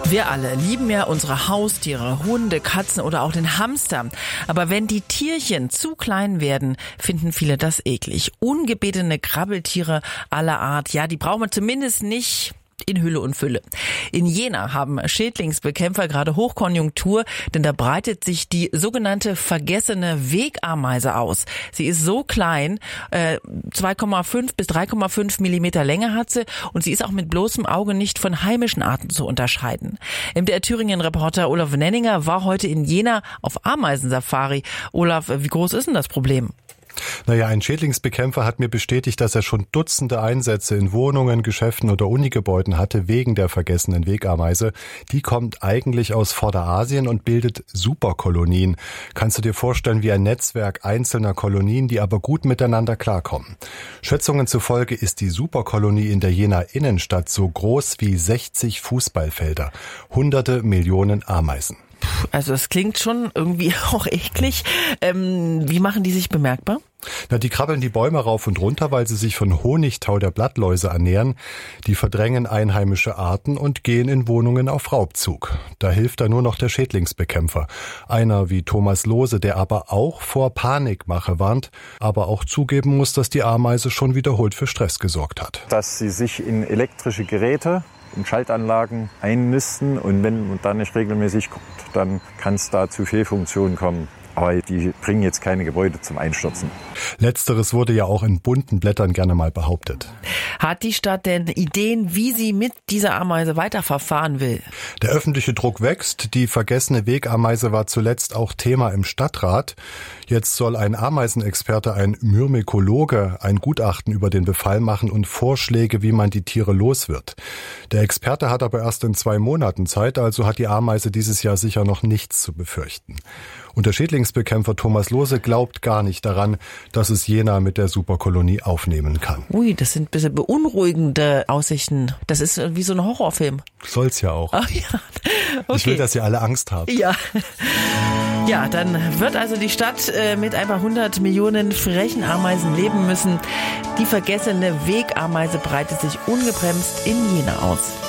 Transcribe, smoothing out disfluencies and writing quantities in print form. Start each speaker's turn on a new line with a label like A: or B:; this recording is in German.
A: Wir alle lieben ja unsere Haustiere, Hunde, Katzen oder auch den Hamster. Aber wenn die Tierchen zu klein werden, finden viele das eklig. Ungebetene Krabbeltiere aller Art, ja, die brauchen wir zumindest nicht in Hülle und Fülle. In Jena haben Schädlingsbekämpfer gerade Hochkonjunktur, denn da breitet sich die sogenannte vergessene Wegameise aus. Sie ist so klein, 2,5 bis 3,5 Millimeter Länge hat sie und sie ist auch mit bloßem Auge nicht von heimischen Arten zu unterscheiden. MDR Thüringen-Reporter Olaf Nenninger war heute in Jena auf Ameisensafari. Olaf, wie groß ist denn das Problem?
B: Naja, ein Schädlingsbekämpfer hat mir bestätigt, dass er schon Dutzende Einsätze in Wohnungen, Geschäften oder Unigebäuden hatte wegen der vergessenen Wegameise. Die kommt eigentlich aus Vorderasien und bildet Superkolonien. Kannst du dir vorstellen, wie ein Netzwerk einzelner Kolonien, die aber gut miteinander klarkommen. Schätzungen zufolge ist die Superkolonie in der Jener Innenstadt so groß wie 60 Fußballfelder. Hunderte Millionen Ameisen.
A: Also es klingt schon irgendwie auch eklig. Wie machen die sich bemerkbar?
B: Na, die krabbeln die Bäume rauf und runter, weil sie sich von Honigtau der Blattläuse ernähren. Die verdrängen einheimische Arten und gehen in Wohnungen auf Raubzug. Da hilft da nur noch der Schädlingsbekämpfer. Einer wie Thomas Lohse, der aber auch vor Panikmache warnt, aber auch zugeben muss, dass die Ameise schon wiederholt für Stress gesorgt hat.
C: Dass sie sich in elektrische Geräte und Schaltanlagen einnisten und wenn man da nicht regelmäßig guckt, dann kann es da zu Fehlfunktionen kommen. Aber die bringen jetzt keine Gebäude zum Einstürzen.
B: Letzteres wurde ja auch in bunten Blättern gerne mal behauptet.
A: Hat die Stadt denn Ideen, wie sie mit dieser Ameise weiterverfahren will?
B: Der öffentliche Druck wächst. Die vergessene Wegameise war zuletzt auch Thema im Stadtrat. Jetzt soll ein Ameisenexperte, ein Myrmekologe, ein Gutachten über den Befall machen und Vorschläge, wie man die Tiere los wird. Der Experte hat aber erst in 2 Monaten Zeit, also hat die Ameise dieses Jahr sicher noch nichts zu befürchten. Und der Schädlingsbekämpfer Thomas Lohse glaubt gar nicht daran, dass es Jena mit der Superkolonie aufnehmen kann.
A: Ui, das sind ein bisschen beunruhigende Aussichten. Das ist wie so ein Horrorfilm.
B: Soll's ja auch.
A: Ach ja, okay.
B: Ich will, dass ihr alle Angst habt.
A: Ja. Ja, dann wird also die Stadt mit ein paar 100 Millionen frechen Ameisen leben müssen. Die vergessene Wegameise breitet sich ungebremst in Jena aus.